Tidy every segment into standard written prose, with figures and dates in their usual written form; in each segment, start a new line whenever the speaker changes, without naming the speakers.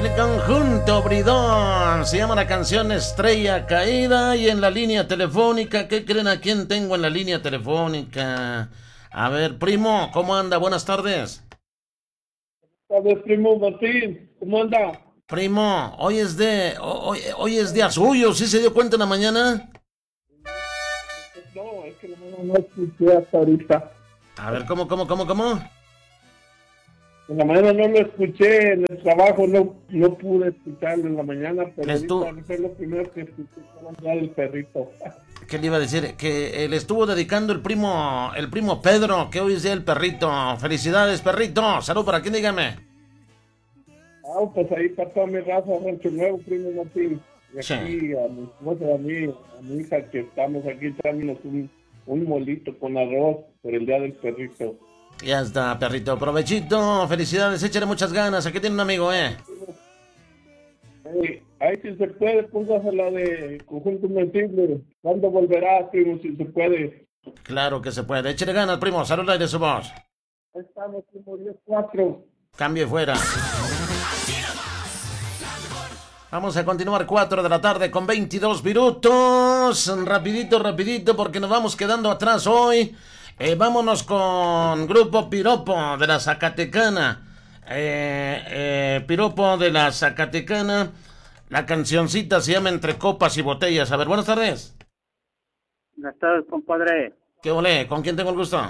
El conjunto Bridón, se llama la canción Estrella Caída. Y en la línea telefónica, ¿qué creen a quién tengo en la línea telefónica? A ver, primo, ¿cómo anda? Buenas tardes.
Buenas tardes, primo Martín, ¿cómo anda?
Primo, hoy es día suyo, ¿sí se dio cuenta en la mañana?
No, es que no escuché hasta ahorita.
A ver, ¿cómo?
En la mañana no lo escuché, en el trabajo no pude escucharlo en la mañana, pero
Estu-
ahorita fue lo primero que escuché fue ya el perrito.
¿Qué le iba a decir? Que le estuvo dedicando el primo Pedro, que hoy es día del perrito. Felicidades, perrito. Salud para quién, dígame.
Ah, pues ahí para toda mi raza, Rancho Nuevo, primo Martín. Y
Sí.
aquí a mi esposa, a mi hija, que estamos aquí echándonos un molito con arroz por el día del perrito.
Ya está, perrito. Provechito, felicidades, échale muchas ganas. Aquí tiene un amigo, ¿eh?
Ahí si se puede, póngase la de Conjunto Invencible. ¿Cuándo volverás, primo, si se puede?
Claro que se puede. Échale ganas, primo. Salud al aire su voz.
Ahí estamos, primo, 10-4.
Cambio y fuera. Vamos a continuar 4 de la tarde con 22 minutos. Rapidito, porque nos vamos quedando atrás hoy. Vámonos con Grupo Piropo de la Zacatecana. Piropo de la Zacatecana. La cancioncita se llama Entre Copas y Botellas. A ver, buenas tardes.
Buenas tardes, compadre.
¿Qué ole? ¿Con quién tengo el gusto?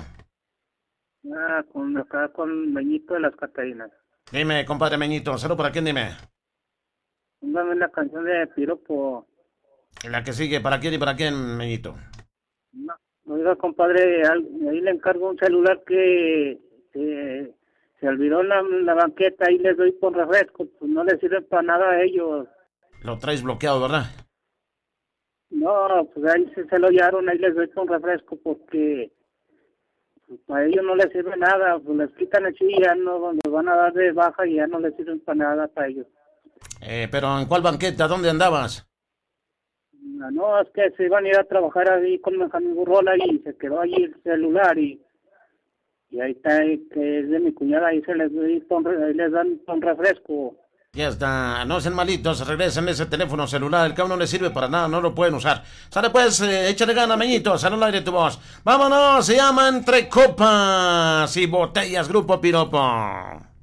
Acá con Meñito de las Catarinas.
Dime, compadre Meñito. ¿Salud para quién? Dime.
Póngame una canción de Piropo.
La que sigue, ¿para quién y para quién, Meñito?
No, oiga, compadre, ahí le encargo un celular que se olvidó en la banqueta, ahí les doy con refresco, pues no les sirve para nada a ellos.
Lo traes bloqueado, ¿verdad?
No, pues ahí se lo hallaron, ahí les doy con refresco porque pues, a ellos no les sirve nada, pues les quitan así y ya no, les van a dar de baja y ya no les sirven para nada para ellos.
Pero ¿en cuál banqueta? ¿Dónde andabas?
No, es que se iban a ir a trabajar ahí con mi burrola y se quedó ahí el celular y ahí está, que es de mi cuñada, ahí ahí les dan un refresco.
Ya está, no sean malitos, regresen ese teléfono celular, el cabo no le sirve para nada, no lo pueden usar. Sale pues, échale gana, Meñito, sale al aire tu voz. Vámonos, se llama Entre Copas y Botellas, Grupo Piropo.